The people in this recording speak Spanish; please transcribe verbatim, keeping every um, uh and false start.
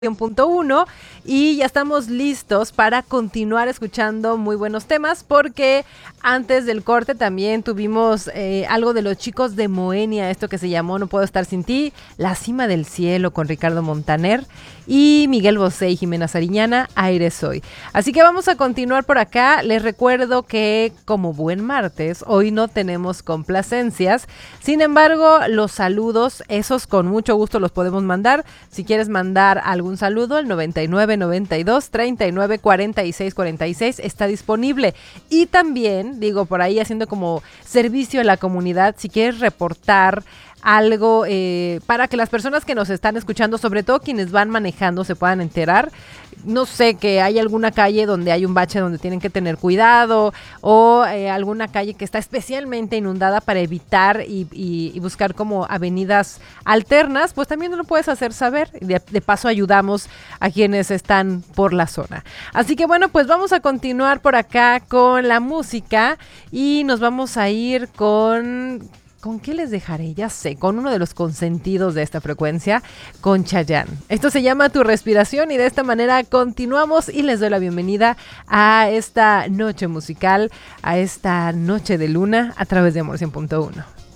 Punto uno y ya estamos listos para continuar escuchando muy buenos temas porque antes del corte también tuvimos eh, algo de los chicos de Moenia, esto que se llamó No Puedo Estar Sin Ti, La Cima del Cielo con Ricardo Montaner y Miguel Bosé y Jimena Sariñana, Aire Soy. Así que vamos a continuar por acá. Les recuerdo que como buen martes, hoy no tenemos complacencias, sin embargo los saludos, esos con mucho gusto los podemos mandar. Si quieres mandar algún un saludo al noventa y nueve noventa y dos treinta y nueve cuarenta y seis cuarenta y seis está disponible. Y también, digo, por ahí haciendo como servicio a la comunidad, si quieres reportar algo eh, para que las personas que nos están escuchando, sobre todo quienes van manejando, se puedan enterar. No sé, que hay alguna calle donde hay un bache donde tienen que tener cuidado o eh, alguna calle que está especialmente inundada para evitar y, y, y buscar como avenidas alternas, pues también lo puedes hacer saber. De, de paso ayudamos a quienes están por la zona. Así que bueno, pues vamos a continuar por acá con la música y nos vamos a ir con... ¿Con qué les dejaré? Ya sé, con uno de los consentidos de esta frecuencia, con Chayanne. Esto se llama Tu Respiración y de esta manera continuamos y les doy la bienvenida a esta noche musical, a esta noche de luna a través de Amor cien punto uno.